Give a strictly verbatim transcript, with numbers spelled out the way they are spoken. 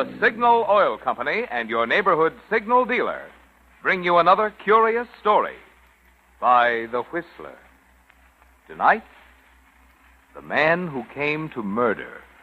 The Signal Oil Company and your neighborhood signal dealer bring you another curious story by The Whistler. Tonight, The Man Who Came to Murder.